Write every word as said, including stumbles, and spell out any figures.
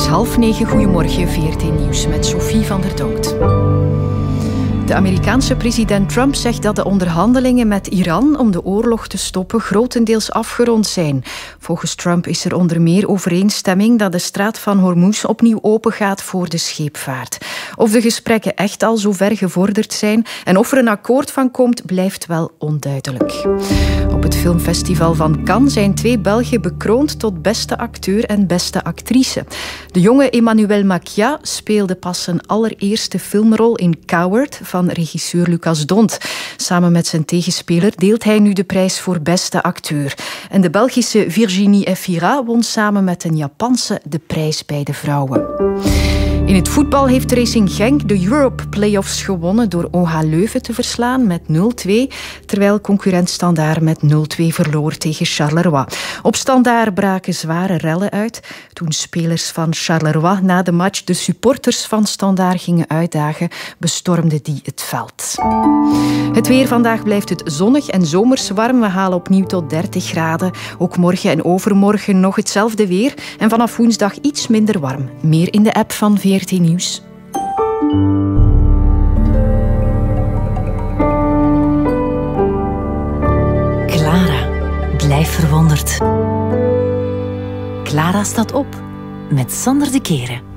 half negen, goedemorgen, V R T Nieuws met Sophie van der Donkt. De Amerikaanse president Trump zegt dat de onderhandelingen met Iran om de oorlog te stoppen grotendeels afgerond zijn. Volgens Trump is er onder meer overeenstemming dat de straat van Hormuz opnieuw opengaat voor de scheepvaart. Of de gesprekken echt al zo ver gevorderd zijn en of er een akkoord van komt, blijft wel onduidelijk. Op het filmfestival van Cannes zijn twee Belgen bekroond tot beste acteur en beste actrice. De jonge Emmanuel Macia speelde pas zijn allereerste filmrol in Coward van regisseur Lucas Dont. Samen met zijn tegenspeler deelt hij nu de prijs voor beste acteur. En de Belgische Virginie Efira won samen met een Japanse de prijs bij de vrouwen. In het voetbal heeft Racing Genk de Europe Playoffs gewonnen door O H Leuven te verslaan met nul twee, terwijl concurrent Standaard met nul twee verloor tegen Charleroi. Op Standaard braken zware rellen uit toen spelers van Charleroi na de match de supporters van Standaard gingen uitdagen, bestormden die het veld. Het weer vandaag blijft het zonnig en zomers warm. We halen opnieuw tot dertig graden. Ook morgen en overmorgen nog hetzelfde weer. En vanaf woensdag iets minder warm. Meer in de app van V R T Nieuws. Clara, blijf verwonderd. Clara staat op met Sander de Keren.